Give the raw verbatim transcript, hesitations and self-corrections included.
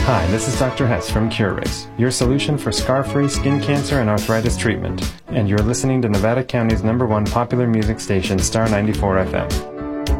Hi, this is Doctor Hess from CureRace, your solution for scar-free skin cancer and arthritis treatment. And you're listening to Nevada County's number one popular music station, Star ninety-four F M.